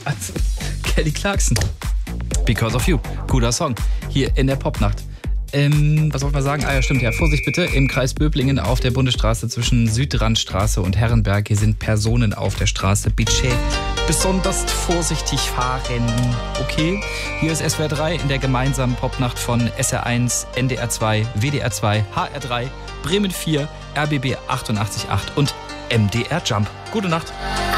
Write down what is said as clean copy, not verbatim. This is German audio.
Also, Kelly Clarkson. Because of You. Cooler Song. Hier in der Popnacht. Was wollte man sagen? Ah ja, stimmt. Ja, Vorsicht bitte. Im Kreis Böblingen auf der Bundesstraße zwischen Südrandstraße und Herrenberg. Hier sind Personen auf der Straße. Bitte besonders vorsichtig fahren. Okay? Hier ist SWR 3 in der gemeinsamen Popnacht von SR1, NDR 2, WDR 2, HR 3, Bremen 4, RBB 88.8 und MDR Jump. Gute Nacht.